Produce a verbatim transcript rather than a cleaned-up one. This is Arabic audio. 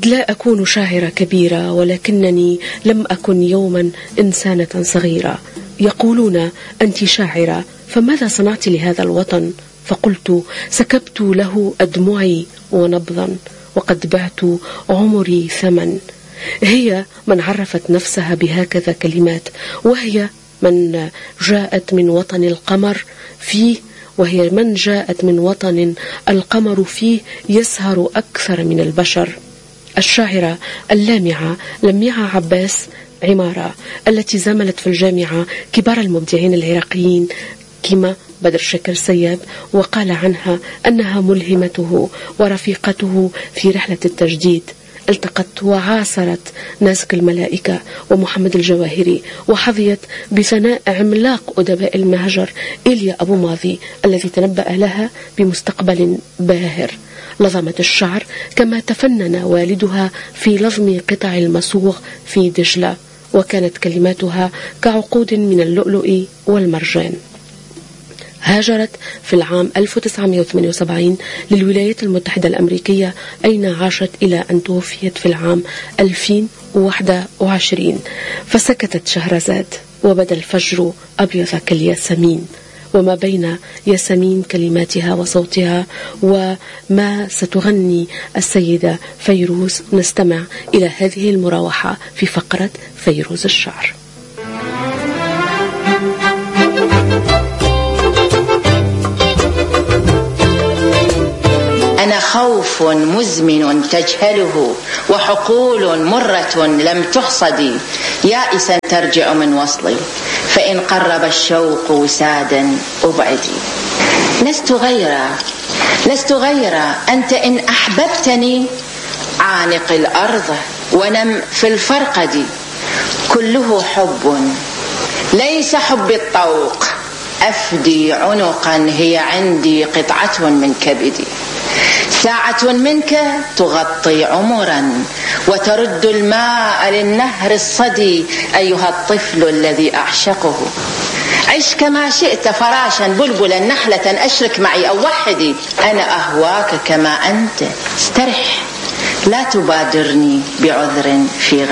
قد لا أكون شاعرة كبيرة، ولكنني لم أكن يوما إنسانة صغيرة. يقولون أنت شاعرة، فماذا صنعت لهذا الوطن؟ فقلت سكبت له أدمعي ونبضا، وقد بعت عمري ثمن. هي من عرفت نفسها بهكذا كلمات، وهي من جاءت من وطن القمر فيه وهي من جاءت من وطن القمر فيه يسهر أكثر من البشر. الشاعرة اللامعة لميعة عباس عمارة، التي زملت في الجامعة كبار المبدعين العراقيين كما بدر شكر سياب، وقال عنها أنها ملهمته ورفيقته في رحلة التجديد. التقت وعاصرت ناسك الملائكة ومحمد الجواهري، وحظيت بثناء عملاق أدباء المهجر إيليا أبو ماضي الذي تنبأ لها بمستقبل باهر. لظمت الشعر كما تفنن والدها في لظم قطع المصوغ في دجلة، وكانت كلماتها كعقود من اللؤلؤ والمرجان. هاجرت في العام ألف وتسعمائة وثمانية وسبعين للولايات المتحدة الأمريكية، أين عاشت إلى أن توفيت في العام ألفين وواحد وعشرين. فسكتت شهرزاد وبدا الفجر أبيض كالياسمين، وما بين ياسمين كلماتها وصوتها وما ستغني السيدة فيروز. نستمع إلى هذه المراوحة في فقرة فيروز الشعر. أنا خوف مزمن تجهله، وحقول مرة لم تحصدي، يائسا ترجع من وصلي، فإن قرب الشوق وسادا أبعدي. لست غيرا لست غيرا أنت إن أحببتني، عانق الأرض ونم في الفرقد، كله حب ليس حب الطوق، أفدي عنقا هي عندي قطعة من كبدي. ساعة منك تغطي عمرا، وترد الماء للنهر الصدي، أيها الطفل الذي أعشقه. عش كما شئت فراشا بلبلا نحلة، أشرك معي أو وحدي، أنا أهواك كما أنت، استرح لا تبادرني بعذر في